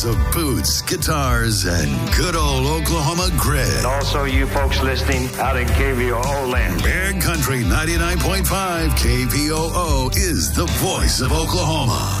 hours of boots, guitars, and good old Oklahoma grit. And also you folks listening out in KVOO land. Bear Country 99.5 KVOO is the voice of Oklahoma.